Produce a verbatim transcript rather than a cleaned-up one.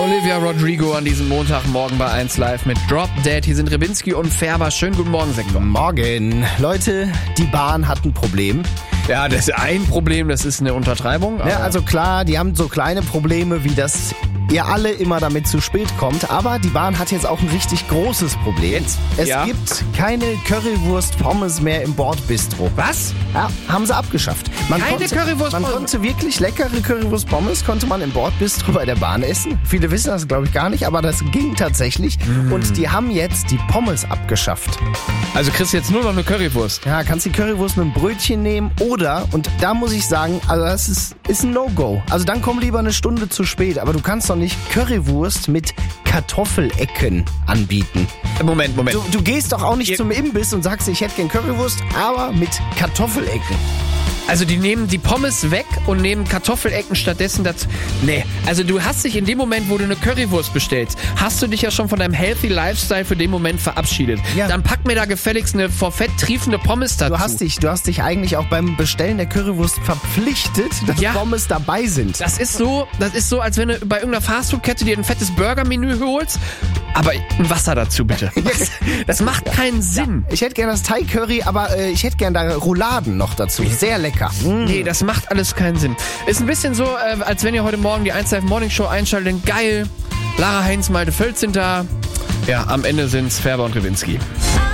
Olivia Rodrigo an diesem Montagmorgen bei eins Live mit Drop Dead. Hier sind Rebinski und Färber. Schönen guten Morgen, Sektor. Morgen. Leute, die Bahn hat ein Problem. Ja, das ist ein Problem, das ist eine Untertreibung. Ja, also klar, die haben so kleine Probleme, wie das ihr alle immer damit zu spät kommt. Aber die Bahn hat jetzt auch ein richtig großes Problem. Jetzt? Es Ja. gibt keine Currywurst-Pommes mehr im Bordbistro. Was? Ja, haben sie abgeschafft. Man Keine konnte, Currywurst-Pommes? Man konnte wirklich leckere Currywurst-Pommes konnte man im Bordbistro bei der Bahn essen. Viele wissen das, glaube ich, gar nicht, aber das ging tatsächlich. Mm. Und die haben jetzt die Pommes abgeschafft. Also kriegst du jetzt nur noch eine Currywurst. Ja, kannst die Currywurst mit einem Brötchen nehmen oder, und da muss ich sagen, also das ist, ist ein No-Go. Also dann komm lieber eine Stunde zu spät, aber du kannst doch nicht Currywurst mit Kartoffelecken anbieten. Moment, Moment. Du, du gehst doch auch nicht Ihr- zum Imbiss und sagst, ich hätte gern Currywurst, aber mit Kartoffelecken. Also die nehmen die Pommes weg und nehmen Kartoffelecken stattdessen dazu. Nee, also du hast dich in dem Moment, wo du eine Currywurst bestellst, hast du dich ja schon von deinem Healthy Lifestyle für den Moment verabschiedet. Ja. Dann pack mir da gefälligst eine vor Fett triefende Pommes dazu. Du hast dich, du hast dich eigentlich auch beim Bestellen der Currywurst verpflichtet, dass Ja. Pommes dabei sind. Das ist so, das ist so, als wenn du bei irgendeiner Fastfood-Kette dir ein fettes Burger-Menü holst, aber ein Wasser dazu bitte. Das, das macht keinen Sinn. Ich hätte gern das Thai-Curry, aber äh, ich hätte gern da Rouladen noch dazu. Sehr lecker. Mm. Nee, das macht alles keinen Sinn. Ist ein bisschen so, äh, als wenn ihr heute Morgen die eins Live Morning Show einschaltet. Geil, Lara Heinz, Malte Völz sind da. Ja, am Ende sind's Färber und Rebinski.